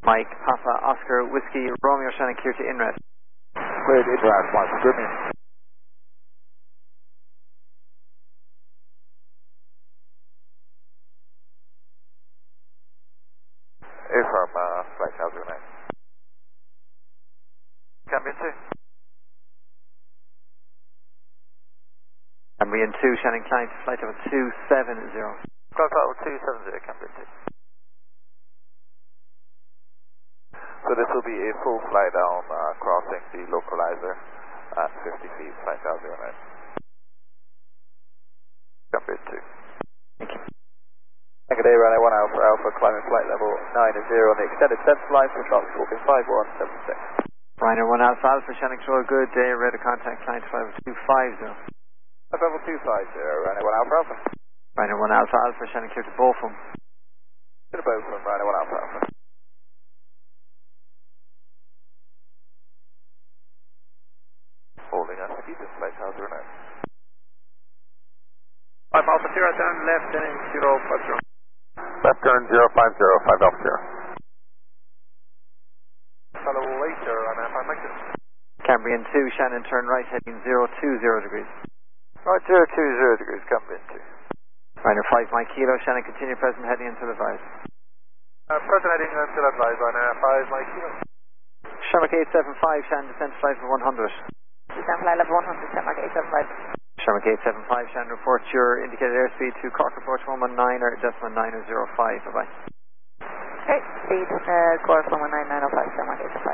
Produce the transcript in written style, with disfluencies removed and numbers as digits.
Mike, Papa, Oscar, Whiskey, Romeo, Shannon, clear to inrest. Cleared inrest, Mike. Good news. Affirm, flight 009. Cambrian 2. Cambrian 2, Shannon, climb to flight level 270. Flight level 270, Cambrian 2. So this will be a full fly down, crossing the localizer at 50 feet, flight 009. Cambrian 2. Thank you. Good day, runway 1 Alpha Alpha, climbing flight level 90 on the extended descent line for Fox Walking 5176. Ryanair 1 Alpha Alpha, Shannon Control, good day, radar contact, climb to flight level 250. Level 250, Ryanair 1 Alpha Alpha. Ryanair 1 Alpha Alpha, Shannon clear to Bochum. To the Bochum, Ryanair 1 Alpha Alpha. Holding us, speed this flight 009. 5 Alpha Sierra, turn left turning 050. Left turn 050, 5 Alpha Sierra. Hello, later, Ryanair 5 Mike. Cambrian 2, Shannon turn right heading 020 degrees. Right, 020 degrees, Cambrian 2. Ryanair 5 Mike Kilo, Shannon continue present heading until advised. Present heading until advised, Ryanair 5 Mike Kilo. Shamrock 875, Shannon descent to flight level 100. Descent flight level 100, Shamrock 875. Shamrock 875, Shannon report your indicated airspeed to Cork approach 119 or decimal 905, bye bye. Okay, speed, course 119.905, Shamrock 875.